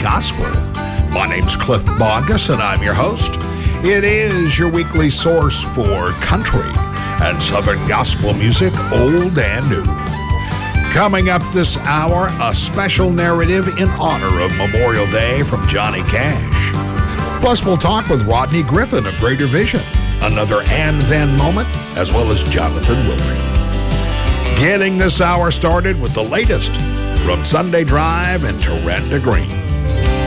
Gospel. My name's Cliff Bogus, and I'm your host. It is your weekly source for country and Southern gospel music, old and new. Coming up this hour, a special narrative in honor of Memorial Day from Johnny Cash. Plus, we'll talk with Rodney Griffin of Greater Vision, another and then moment, as well as Jonathan Willing. Getting this hour started with the latest from Sunday Drive and Taranda Green.